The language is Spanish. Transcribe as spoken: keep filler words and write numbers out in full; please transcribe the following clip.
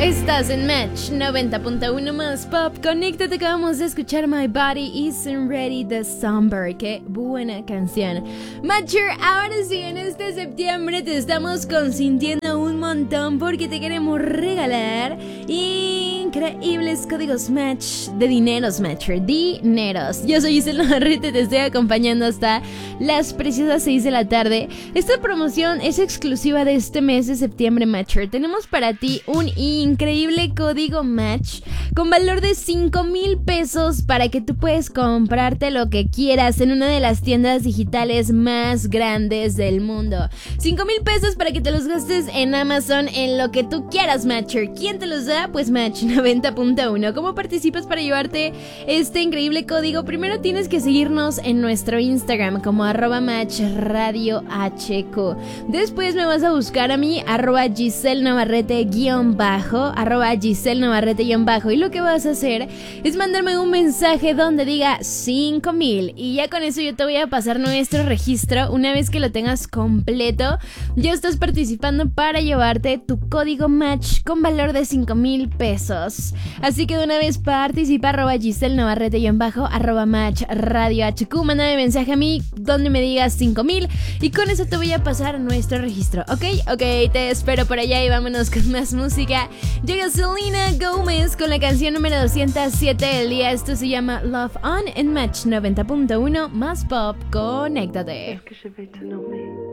Estás en Match noventa punto uno más Pop. Conéctate que vamos a escuchar My Body Isn't Ready de Somber. Qué buena canción. Matcher, ahora sí, en este septiembre te estamos consintiendo un montón porque te queremos regalar increíbles códigos Match de dineros, Matcher. Dineros. Yo soy Giselle Navarrete, te estoy acompañando hasta las preciosas seis de la tarde. Esta promoción es exclusiva de este mes de septiembre, Matcher. Tenemos para ti un increíble código Match con valor de cinco mil pesos para que tú puedas comprarte lo que quieras en una de las tiendas digitales más grandes del mundo. cinco mil pesos para que te los gastes en Amazon en lo que tú quieras, Matcher. ¿Quién te los da? Pues Match noventa punto uno. ¿Cómo participas para llevarte este increíble código? Primero tienes que seguirnos en nuestro Instagram como arroba Match Radio H Q. Después me vas a buscar a mí arroba Giselle Navarrete guión bajo, arroba Giselle Navarrete guión bajo, y lo que vas a hacer es mandarme un mensaje donde diga cinco mil y ya con eso yo te voy a pasar nuestro registro. Una vez que lo tengas completo, ya estás participando para llevarte tu código Match con valor de cinco mil pesos. Así que de una vez participa, arroba Giselle Navarrete guión bajo, arroba Match Radio H Q, mándame mensaje a mí donde me digas cinco mil y con eso te voy a pasar nuestro registro. Ok, ok, te espero por allá y vámonos con más música. Llega Selena Gomez con la canción número doscientos siete del día. Esto se llama Love On en Match noventa punto uno más Pop. Conéctate. Est-ce que je vais te nommer